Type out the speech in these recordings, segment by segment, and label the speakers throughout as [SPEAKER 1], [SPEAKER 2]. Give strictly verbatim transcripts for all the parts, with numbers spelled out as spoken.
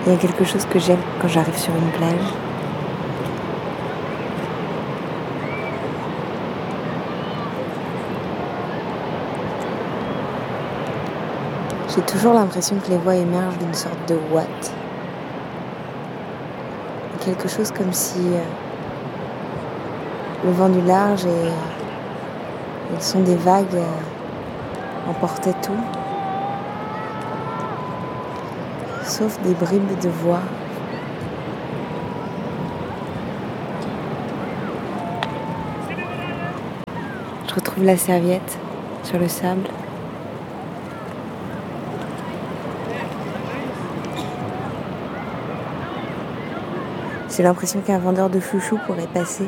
[SPEAKER 1] Il y a quelque chose que j'aime quand j'arrive sur une plage. J'ai toujours l'impression que les voix émergent d'une sorte de ouate. Quelque chose comme si euh, le vent du large et, et le son des vagues euh, emportaient tout, sauf des bribes de voix. Je retrouve la serviette sur le sable. J'ai l'impression qu'un vendeur de chouchous pourrait passer.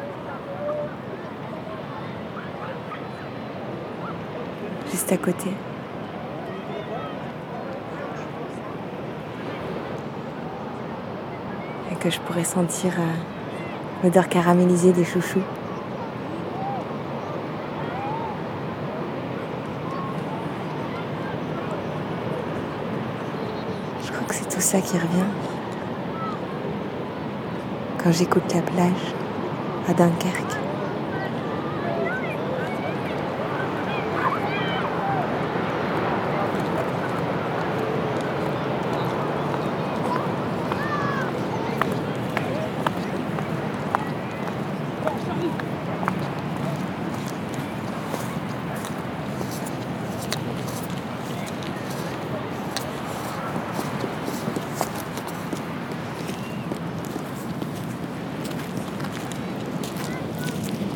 [SPEAKER 1] Juste à côté. Et que je pourrais sentir euh, l'odeur caramélisée des chouchous. Je crois que c'est tout ça qui revient quand j'écoute la plage à Dunkerque.